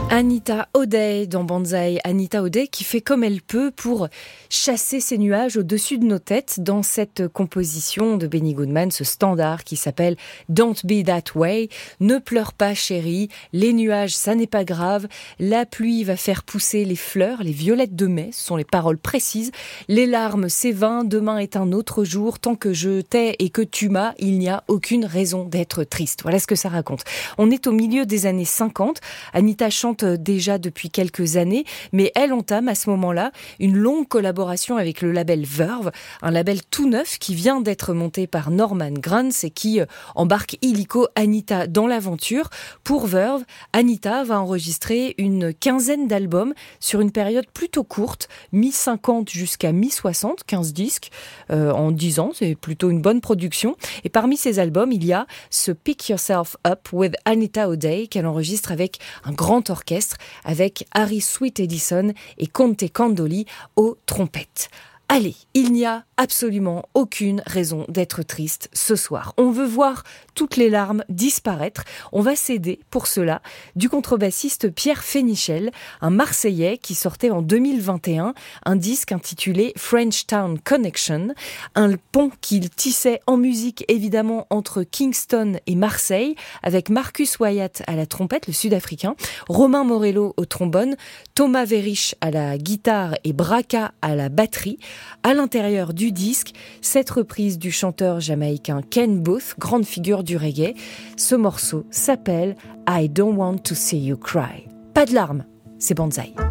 Anita O'Day dans Banzai. Anita O'Day qui fait comme elle peut pour chasser ces nuages au-dessus de nos têtes dans cette composition de Benny Goodman, ce standard qui s'appelle Don't Be That Way. Ne pleure pas chérie, les nuages ça n'est pas grave, la pluie va faire pousser les fleurs, les violettes de mai, ce sont les paroles précises. Les larmes c'est vain, demain est un autre jour, tant que je t'ai et que tu m'as, il n'y a aucune raison d'être triste. Voilà ce que ça raconte. On est au milieu des années 50, Anita chante déjà depuis quelques années, mais elle entame à ce moment-là une longue collaboration avec le label Verve, un label tout neuf qui vient d'être monté par Norman Granz et qui embarque illico Anita dans l'aventure. Pour Verve, Anita va enregistrer une quinzaine d'albums sur une période plutôt courte, mi-50 jusqu'à mi-60, 15 disques en 10 ans, c'est plutôt une bonne production. Et parmi ces albums, il y a ce Pick Yourself Up with Anita O'Day qu'elle enregistre avec un grand orchestre, avec Harry Sweet Edison et Conte Candoli aux trompettes. Allez, il n'y a absolument aucune raison d'être triste ce soir. On veut voir toutes les larmes disparaître. On va s'aider pour cela du contrebassiste Pierre Fénichel, un Marseillais qui sortait en 2021 un disque intitulé French Town Connection, un pont qu'il tissait en musique évidemment entre Kingston et Marseille, avec Marcus Wyatt à la trompette, le sud-africain, Romain Morello au trombone, Thomas Verich à la guitare et Braca à la batterie. À l'intérieur du disque, cette reprise du chanteur jamaïcain Ken Boothe, grande figure du reggae. Ce morceau s'appelle I Don't Want to See You Cry. Pas de larmes, c'est Banzai.